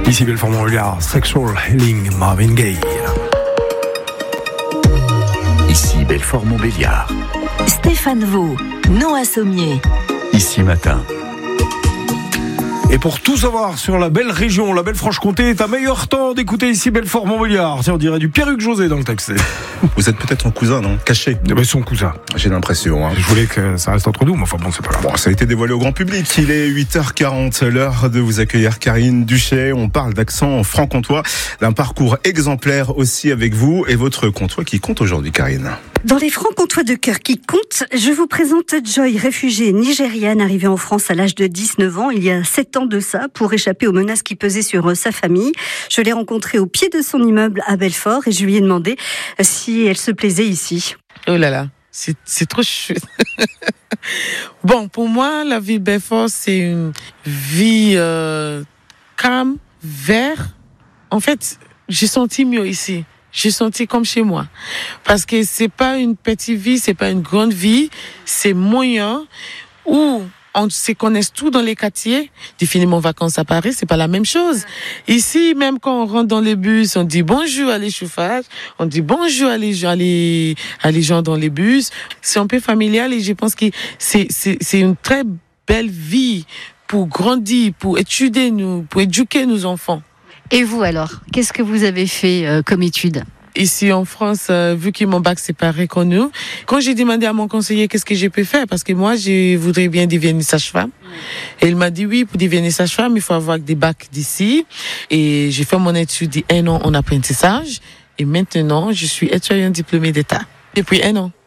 Ici Belfort-Montbéliard, Sexual Healing, Marvin Gaye. Ici Belfort-Montbéliard. Stéphane Vaux, Noah Sommier. Ici Matin. Et pour tout savoir sur la belle région, la belle Franche-Comté, est un meilleur temps d'écouter ici Belfort-Montbéliard. Tiens, on dirait du Pierre-Hugues José dans le texte. Vous êtes peut-être son cousin, non? Caché. Son cousin. J'ai l'impression. Je voulais que ça reste entre nous, mais enfin bon, c'est pas grave. Bon, ça a été dévoilé au grand public. Il est 8h40, l'heure de vous accueillir Karine Duchet. On parle d'accent franc-comtois, d'un parcours exemplaire aussi avec vous et votre comtois qui compte aujourd'hui, Karine. Dans les francs-comtois de cœur qui comptent, je vous présente Joy, réfugiée nigériane arrivée en France à l'âge de 19 ans, il y a 7 ans de ça, pour échapper aux menaces qui pesaient sur sa famille. Je l'ai rencontrée au pied de son immeuble à Belfort et je lui ai demandé si elle se plaisait ici. Oh là là, c'est trop chouette. Bon, pour moi, la vie de Belfort, c'est une vie calme, verte. En fait, j'ai senti mieux ici. J'ai senti comme chez moi. Parce que c'est pas une petite vie, c'est pas une grande vie, c'est moyen où on se connaît tout dans les quartiers. Définiment vacances à Paris, c'est pas la même chose. Ici, même quand on rentre dans les bus, on dit bonjour à l'échauffage, on dit bonjour à les gens dans les bus. C'est un peu familial et je pense que c'est une très belle vie pour grandir, pour étudier pour éduquer nos enfants. Et vous alors, qu'est-ce que vous avez fait comme études ? Ici en France, vu que mon bac c'est pas reconnu, quand j'ai demandé à mon conseiller qu'est-ce que j'ai pu faire, parce que moi je voudrais bien devenir sage-femme, et il m'a dit oui, pour devenir sage-femme il faut avoir des bacs d'ici, et j'ai fait mon étude d'1 an en apprentissage, et maintenant je suis étudiante diplômée d'État depuis 1 an.